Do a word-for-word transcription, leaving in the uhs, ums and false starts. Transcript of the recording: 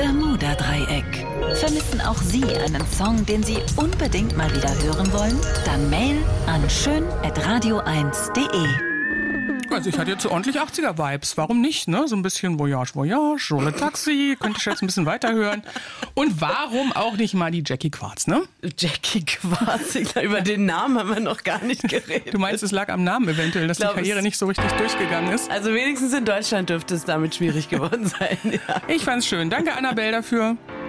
Bermuda-Dreieck. Vermissen auch Sie einen Song, den Sie unbedingt mal wieder hören wollen? Dann Mail an schön at radio eins punkt de. Also ich hatte jetzt so ordentlich achtziger-Vibes. Warum nicht, ne? So ein bisschen Voyage, Voyage, Rolle Taxi. Könnte ich jetzt ein bisschen weiterhören. Und warum auch nicht mal die Jackie Quartz, ne? Jackie Quartz, über den Namen haben wir noch gar nicht geredet. Du meinst, es lag am Namen eventuell, dass die Karriere nicht so richtig durchgegangen ist? Also wenigstens in Deutschland dürfte es damit schwierig geworden sein. Ja. Ich fand's schön. Danke, Annabelle, dafür.